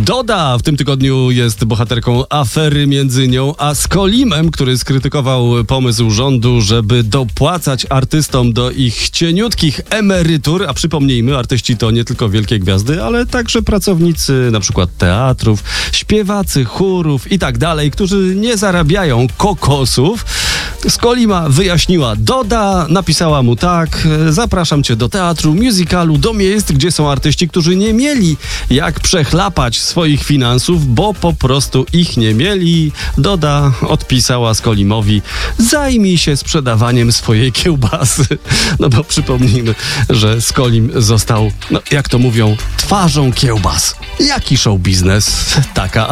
Doda w tym tygodniu jest bohaterką afery między nią a Skolimem, który skrytykował pomysł rządu, żeby dopłacać artystom do ich cieniutkich emerytur. A przypomnijmy, artyści to nie tylko wielkie gwiazdy, ale także pracownicy na przykład teatrów, śpiewacy, chórów i tak dalej, którzy nie zarabiają kokosów. Skolima wyjaśniła Doda, napisała mu tak: zapraszam cię do teatru, musicalu, do miejsc, gdzie są artyści, którzy nie mieli jak przechlapać swoich finansów, bo po prostu ich nie mieli. Doda odpisała Skolimowi: zajmij się sprzedawaniem swojej kiełbasy. No bo przypomnijmy, że Skolim został, jak to mówią, twarzą kiełbas. Jaki show biznes? Taka